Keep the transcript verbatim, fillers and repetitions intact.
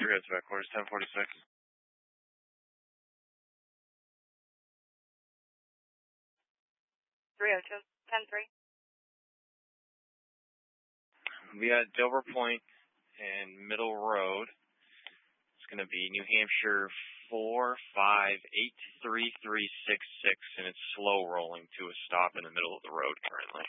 three, that's back quarters, ten forty-six. three oh two, ten three. We got Dover Point and Middle Road. It's going to be New Hampshire four five eight three three six six, and it's slow rolling to a stop in the middle of the road currently.